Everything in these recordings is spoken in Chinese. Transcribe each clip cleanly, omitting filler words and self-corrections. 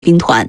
兵团。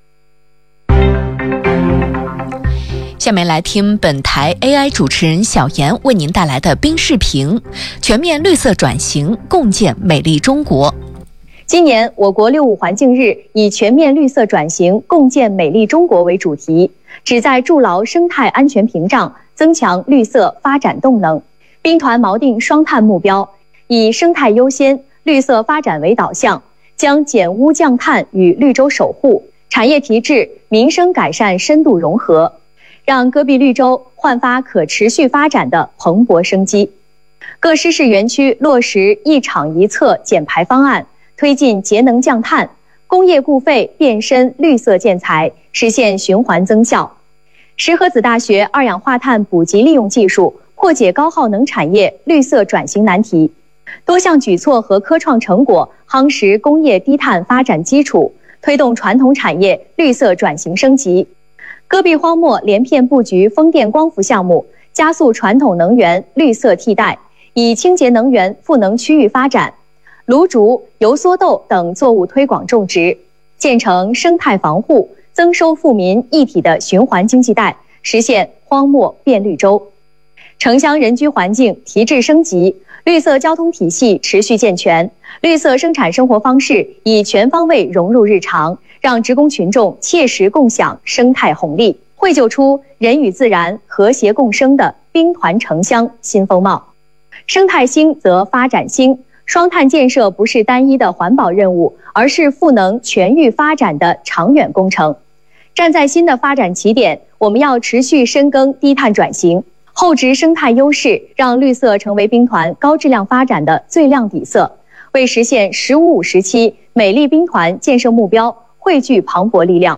下面来听本台 AI 主持人小妍为您带来的冰视频：全面绿色转型，共建美丽中国。 今年我国6·5环境日以全面绿色转型，共建美丽中国为主题，旨在筑牢生态安全屏障，增强绿色发展动能。兵团锚定双碳目标，以生态优先、绿色发展为导向，将减污降碳与绿洲守护、产业提质、民生改善深度融合，让戈壁绿洲焕发可持续发展的蓬勃生机。各施事园区落实一厂一策减排方案，推进节能降碳，工业固废变身绿色建材，实现循环增效。石河子大学二氧化碳补给利用技术破解高耗能产业绿色转型难题，多项举措和科创成果夯实工业低碳发展基础，推动传统产业绿色转型升级。戈壁荒漠连片布局风电光伏项目，加速传统能源绿色替代，以清洁能源赋能区域发展。芦竹、油蓑豆等作物推广种植，建成生态防护、增收富民一体的循环经济带，实现荒漠变绿洲。城乡人居环境提质升级，绿色交通体系持续健全，绿色生产生活方式已全方位融入日常，让职工群众切实共享生态红利，绘就出人与自然和谐共生的兵团城乡新风貌。生态兴则发展兴，双碳建设不是单一的环保任务，而是赋能全域发展的长远工程。站在新的发展起点，我们要持续深耕低碳转型，厚植生态优势，让绿色成为兵团高质量发展的最亮底色，为实现“15-5”时期美丽兵团建设目标汇聚磅礴力量。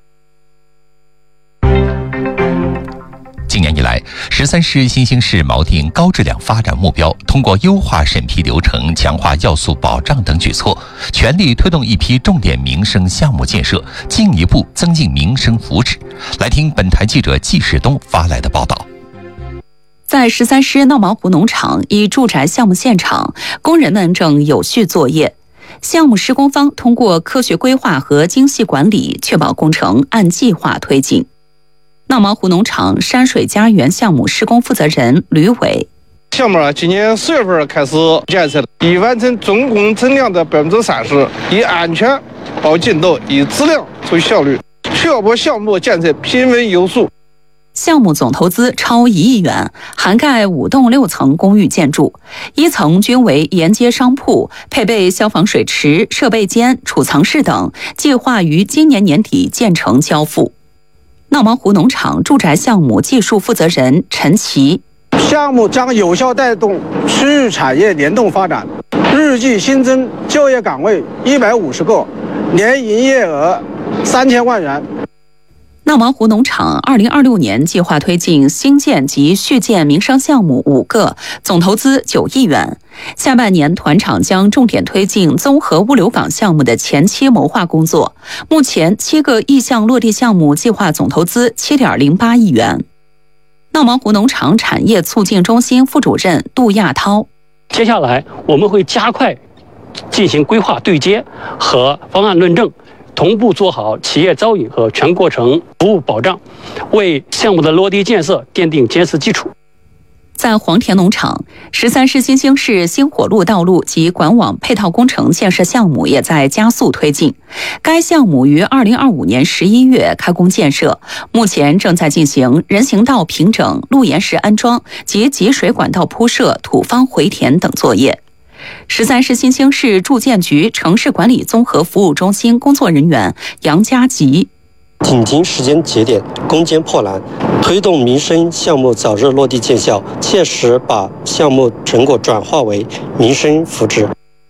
今年以来，13市新兴市锚定高质量发展目标，通过优化审批流程、强化要素保障等举措，全力推动一批重点民生项目建设，进一步增进民生福祉。来听本台记者季世东发来的报道。 在13师闹毛湖农场一住宅项目现场，工人们正有序作业。项目施工方通过科学规划和精细管理，确保工程按计划推进。闹毛湖农场山水家园项目施工负责人吕伟： 项目今年4月份开始建设，已完成总工程量的30%，以安全保进度，以质量出效率，确保项目建设平稳有序。 项目总投资超1亿元，涵盖5栋6层公寓建筑，1层均为沿街商铺，配备消防水池、设备间、储藏室等，计划于今年年底建成交付。闹毛湖农场住宅项目技术负责人陈奇： 项目将有效带动区域产业联动发展，预计新增就业岗位150个，年营业额3000万元。 闹毛湖农场2026年计划推进新建及续建民生项目5个，总投资9亿元。下半年团场将重点推进综合物流港项目的前期谋划工作。目前7个意向落地项目计划总投资7.08亿元。闹毛湖农场产业促进中心副主任杜亚涛： 接下来我们会加快进行规划对接和方案论证，同步做好企业招引和全过程服务保障，为项目的落地建设奠定坚实基础。 在黄田农场，13市新兴市新火路道路及管网配套工程建设项目也在加速推进。该项目于2025年11月开工建设，目前正在进行人行道平整、路沿石安装及集水管道铺设、土方回填等作业。13市新兴市住建局城市管理综合服务中心工作人员杨家吉： 紧盯时间节点，攻坚破栏，推动民生项目早日落地见效，切实把项目成果转化为民生福祉。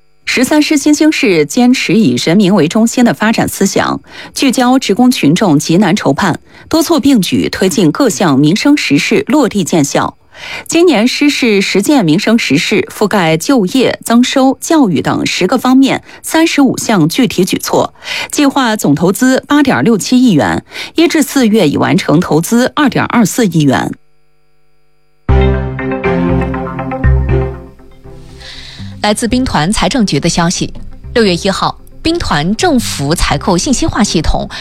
13市新兴市坚持以人民为中心的发展思想，聚焦职工群众急难愁盼，多措并举推进各项民生实事落地见效。今年施市实践民生实事覆盖就业、增收、教育等10个方面35项具体举措，计划总投资8.67亿元，1至4月已完成投资2.24亿元。来自兵团财政局的消息，6月1号， 兵团政府采购信息化系统